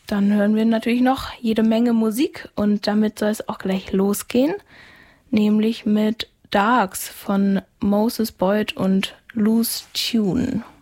Dann hören wir natürlich noch jede Menge Musik und damit soll es auch gleich losgehen, nämlich mit Darks von Moses Boyd und Loose Tune.